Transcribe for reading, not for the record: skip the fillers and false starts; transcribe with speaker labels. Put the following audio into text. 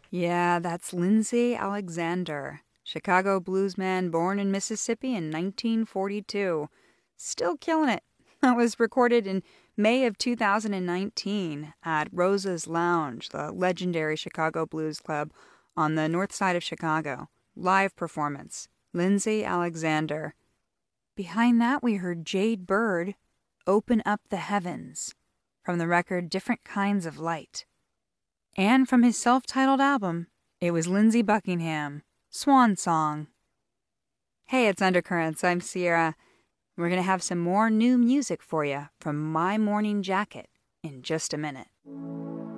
Speaker 1: Yeah, that's Lindsay Alexander, Chicago bluesman born in Mississippi in 1942. Still killing it. That was recorded in May of 2019 at Rosa's Lounge, the legendary Chicago Blues Club on the north side of Chicago. Live performance. Lindsay Alexander. Behind that, we heard Jade Bird, Open Up the Heavens, from the record Different Kinds of Light. And from his self-titled album, it was Lindsey Buckingham, Swan Song. Hey, it's Undercurrents. I'm Sierra. We're going to have some more new music for you from My Morning Jacket in just a minute.